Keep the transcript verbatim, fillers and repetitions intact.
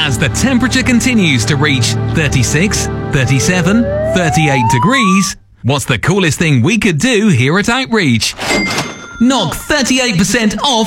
As the temperature continues to reach thirty-six, thirty-seven, thirty-eight degrees, what's the coolest thing we could do here at Outreach? Knock thirty-eight percent off